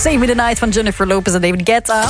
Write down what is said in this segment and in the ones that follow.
Save Me The Night van Jennifer Lopez en David Guetta.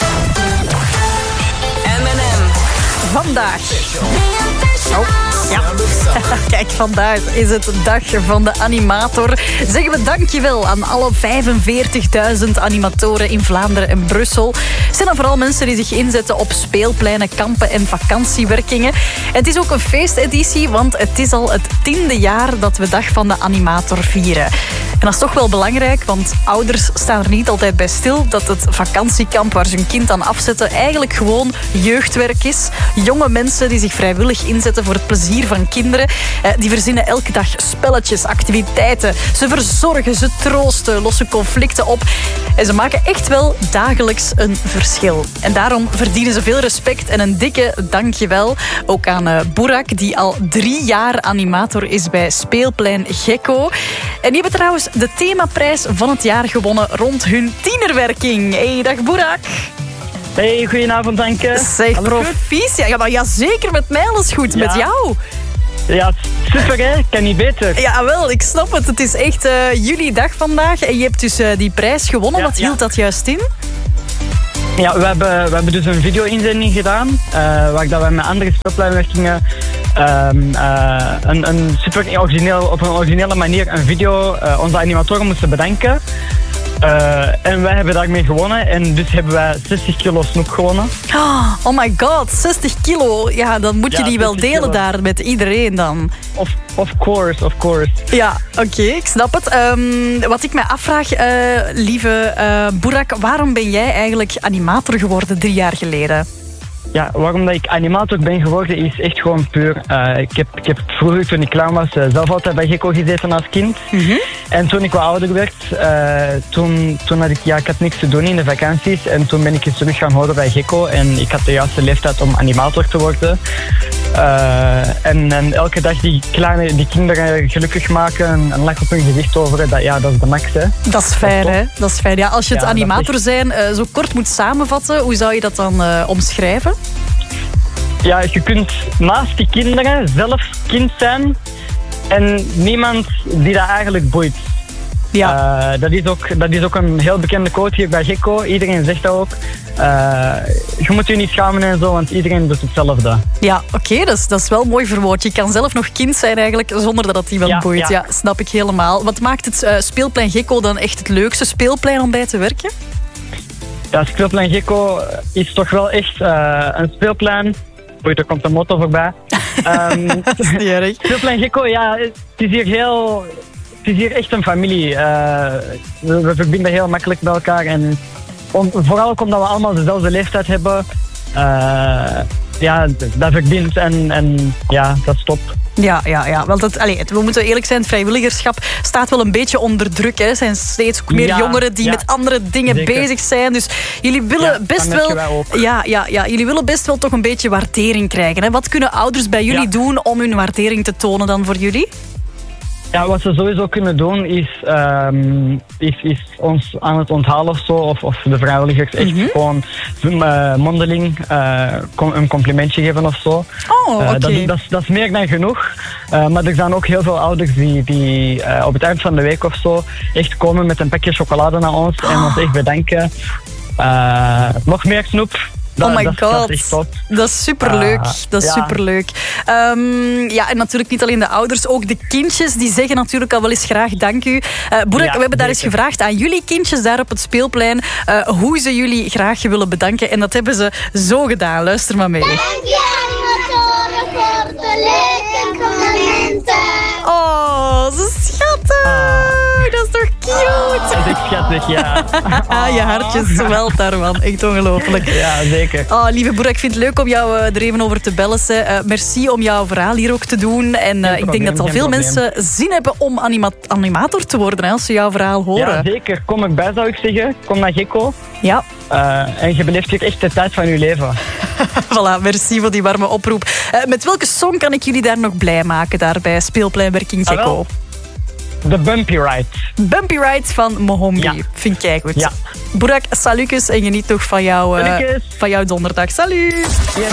M&M. Vandaag. Oh, ja. Kijk, vandaag is het dag van de animator. Zeggen we dankjewel aan alle 45.000 animatoren in Vlaanderen en Brussel. Het zijn dan vooral mensen die zich inzetten op speelpleinen, kampen en vakantiewerkingen. En het is ook een feesteditie, want het is al het 10e jaar dat we Dag van de Animator vieren. En dat is toch wel belangrijk, want ouders staan er niet altijd bij stil dat het vakantiekamp waar ze hun kind aan afzetten eigenlijk gewoon jeugdwerk is. Jonge mensen die zich vrijwillig inzetten voor het plezier van kinderen. Die verzinnen elke dag spelletjes, activiteiten. Ze verzorgen, ze troosten, lossen conflicten op. En ze maken echt wel dagelijks een verschil. En daarom verdienen ze veel respect en een dikke dankjewel. Ook aan Burak, die al 3 jaar animator is bij Speelplein Gekko. En die hebben trouwens de themaprijs van het jaar gewonnen rond hun tienerwerking. Hey, dag Burak. Hey, goedenavond, Anke. Zeg, proficiat. Ja, maar ja, zeker met mij alles goed. Ja. Met jou? Ja, super hè. Kan niet beter. Ja, wel, ik snap het. Het is echt jullie dag vandaag. En je hebt dus die prijs gewonnen. Wat hield dat juist in? Ja, we hebben dus een video-inzending gedaan. Waar dat we met andere speelpleinwerkingen een super origineel, op een originele manier een video onze animatoren moesten bedenken. En wij hebben daarmee gewonnen. En dus hebben wij 60 kilo snoep gewonnen. Oh my god, 60 kilo. Ja, dan moet je die wel delen kilo. Daar met iedereen dan. Of course. Ja, oké, ik snap het. Wat ik mij afvraag, lieve Burak, waarom ben jij eigenlijk animator geworden 3 jaar geleden? Ja, waarom dat ik animator ben geworden is echt gewoon puur. Ik heb vroeger, toen ik klein was, zelf altijd bij Gekko gezeten als kind. Mm-hmm. En toen ik wat ouder werd, toen had ik had niks te doen in de vakanties. En toen ben ik eens terug gaan horen bij Gekko. En ik had de juiste leeftijd om animator te worden. En elke dag die kinderen gelukkig maken, een lach op hun gezicht over, dat is de max. Hè. Dat is fijn, hè? Dat is fijn. Ja, als je het animator zijn zo kort moet samenvatten, hoe zou je dat dan omschrijven? Ja, je kunt naast die kinderen zelf kind zijn en niemand die dat eigenlijk boeit. Ja. Dat is ook een heel bekende quote hier bij Gekko. Iedereen zegt dat ook. Je moet je niet schamen en zo, want iedereen doet hetzelfde. Ja, oké, dat is wel mooi verwoord. Je kan zelf nog kind zijn eigenlijk, zonder dat het iemand boeit. Ja, snap ik helemaal. Wat maakt het Speelplein Gekko dan echt het leukste speelplein om bij te werken? Ja, Speelplein Gekko is toch wel echt een speelplein. Oei, er komt een motor voorbij. Dat is niet erg. Speelplein Gekko, ja, het is hier echt een familie. We verbinden heel makkelijk met elkaar. En vooral ook omdat we allemaal dezelfde leeftijd hebben. Dat verbindt en dat is top. Ja. Want we moeten eerlijk zijn, het vrijwilligerschap staat wel een beetje onder druk. Hè. Er zijn steeds meer jongeren die met andere dingen bezig zijn. Dus jullie willen best wel. Jullie willen best wel toch een beetje waardering krijgen. Hè. Wat kunnen ouders bij jullie doen om hun waardering te tonen dan voor jullie? Ja, wat ze sowieso kunnen doen is ons aan het onthalen of zo. Of de vrijwilligers echt gewoon mondeling een complimentje geven of zo. Oh, okay. Dat is meer dan genoeg. Maar er zijn ook heel veel ouders die op het eind van de week of zo echt komen met een pakje chocolade naar ons en ons echt bedanken. Nog meer snoep. Oh my god, dat is top. Dat is superleuk. Superleuk. En natuurlijk niet alleen de ouders, ook de kindjes, die zeggen natuurlijk al wel eens graag dank u. Burak, we hebben daar eens gevraagd aan jullie kindjes daar op het speelplein hoe ze jullie graag willen bedanken. En dat hebben ze zo gedaan. Luister maar mee. Dank je animatoren voor de leuke complimenten. Oh, zo schattig. Dat is toch cute? Dat is schattig, ja. Je hartje zwelt daarvan. Echt ongelooflijk. Ja, zeker. Oh, lieve Burak, ik vind het leuk om jou er even over te bellen. Merci om jouw verhaal hier ook te doen. En ik denk dat al veel mensen zin hebben om animator te worden als ze jouw verhaal horen. Ja, zeker. Kom erbij, zou ik zeggen. Kom naar Gekko. Ja. En je beleeft hier echt de tijd van je leven. Voilà, merci voor die warme oproep. Met welke song kan ik jullie daar nog blij maken, daar bij Speelpleinwerking Gekko? De Bumpy Ride. Bumpy Ride van Mohombi. Ja. Vind jij goed. Ja. Burak, salutjes en geniet nog van jouw donderdag. Salut! Yes.